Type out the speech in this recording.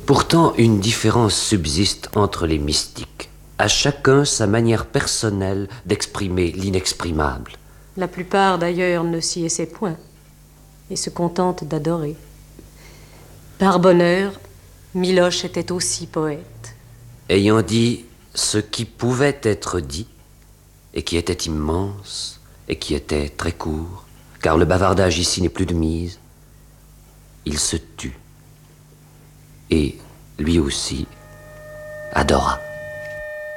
Pourtant, une différence subsiste entre les mystiques. À chacun sa manière personnelle d'exprimer l'inexprimable. La plupart, d'ailleurs, ne s'y essaient point et se contentent d'adorer. Par bonheur, Miloche était aussi poète. Ayant dit ce qui pouvait être dit, et qui était immense, et qui était très court, car le bavardage ici n'est plus de mise, il se tut, et lui aussi adora.